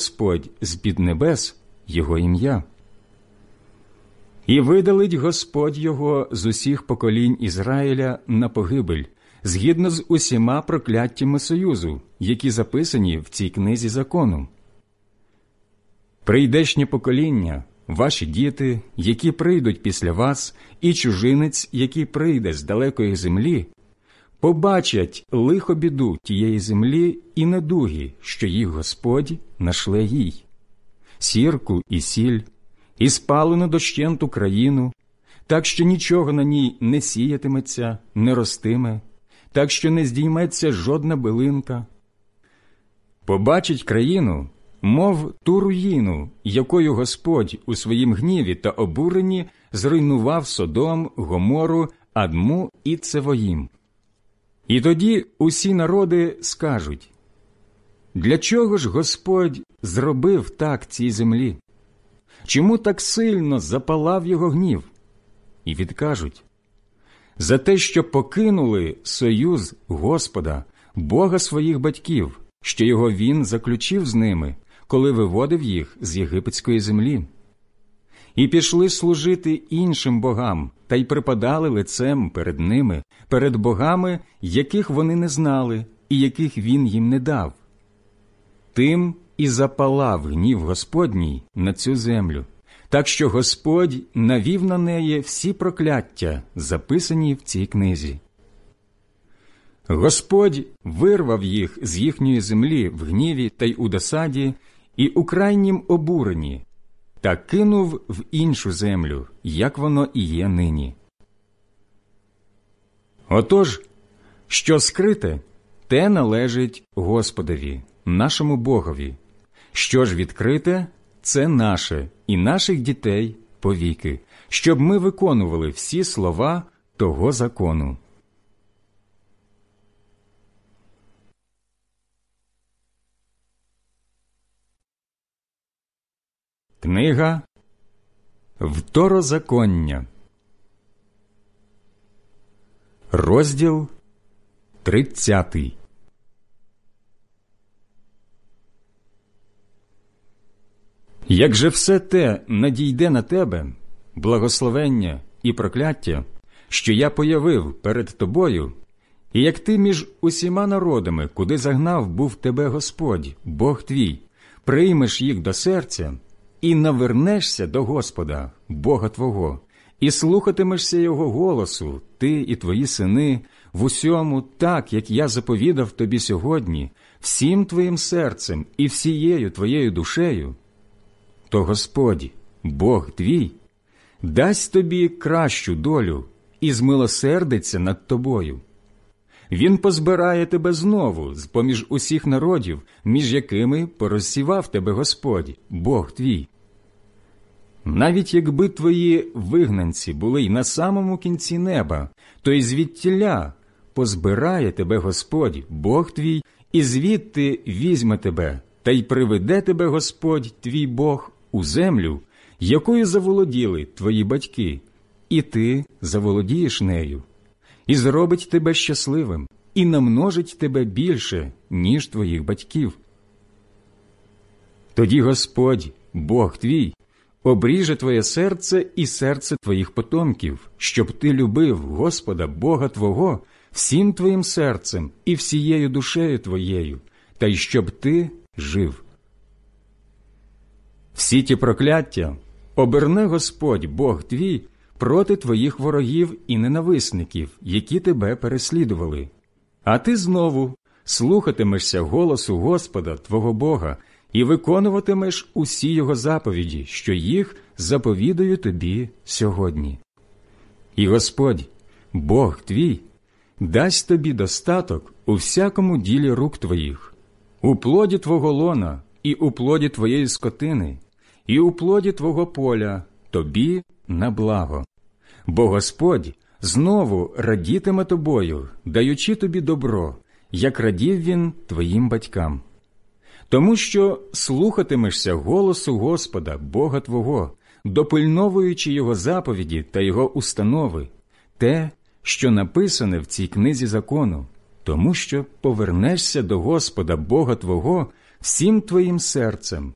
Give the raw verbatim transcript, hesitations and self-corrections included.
Господь з-під небес його ім'я. І видалить Господь його з усіх поколінь Ізраїля на погибель, згідно з усіма прокляттями союзу, які записані в цій книзі закону. Прийдешнє покоління, ваші діти, які прийдуть після вас, і чужинець, який прийде з далекої землі, побачать лихо-біду тієї землі і недуги, що їх Господь нашле їй, сірку і сіль, і спалену дощенту країну, так що нічого на ній не сіятиметься, не ростиме, так що не здійметься жодна билинка. Побачить країну, мов ту руїну, якою Господь у своїм гніві та обуренні зруйнував Содом, Гомору, Адму і Цевоїм. І тоді усі народи скажуть: для чого ж Господь зробив так цій землі? Чому так сильно запалав його гнів? І відкажуть: за те, що покинули союз Господа, Бога своїх батьків, що його Він заключив з ними, коли виводив їх з єгипетської землі. І пішли служити іншим богам, та й припадали лицем перед ними, перед богами, яких вони не знали, і яких Він їм не дав. Тим і запалав гнів Господній на цю землю, так що Господь навів на неї всі прокляття, записані в цій книзі. Господь вирвав їх з їхньої землі в гніві та й у досаді, і у крайнім обуренні, та кинув в іншу землю, як воно і є нині. Отож, що скрите, те належить Господові, нашому Богові. Що ж відкрите, це наше і наших дітей повіки, щоб ми виконували всі слова того закону. Книга Второзаконня, розділ тридцятий. Як же все те надійде на тебе, благословення і прокляття, що я появив перед тобою, і як ти між усіма народами, куди загнав був тебе Господь, Бог твій, приймеш їх до серця, і навернешся до Господа, Бога твого, і слухатимешся Його голосу, ти і твої сини, в усьому так, як я заповідав тобі сьогодні, всім твоїм серцем і всією твоєю душею, то Господь, Бог твій, дасть тобі кращу долю і змилосердиться над тобою. Він позбирає тебе знову з-поміж усіх народів, між якими порозсівав тебе Господь, Бог твій. Навіть якби твої вигнанці були й на самому кінці неба, то й звідтіля позбирає тебе Господь, Бог твій, і звідти візьме тебе, та й приведе тебе Господь, твій Бог, у землю, якою заволоділи твої батьки, і ти заволодієш нею, і зробить тебе щасливим, і намножить тебе більше, ніж твоїх батьків. Тоді Господь, Бог твій, обріже твоє серце і серце твоїх потомків, щоб ти любив Господа, Бога твого, всім твоїм серцем і всією душею твоєю, та й щоб ти жив. Всі ті прокляття оберне Господь, Бог твій, проти твоїх ворогів і ненависників, які тебе переслідували. А ти знову слухатимешся голосу Господа, твого Бога, і виконуватимеш усі Його заповіді, що їх заповідаю тобі сьогодні. І Господь, Бог твій, дасть тобі достаток у всякому ділі рук твоїх, у плоді твого лона і у плоді твоєї скотини, і у плоді твого поля, тобі на благо. Бо Господь знову радітиме тобою, даючи тобі добро, як радів Він твоїм батькам. Тому що слухатимешся голосу Господа, Бога твого, допильновуючи Його заповіді та Його установи, те, що написане в цій книзі закону, тому що повернешся до Господа, Бога твого, всім твоїм серцем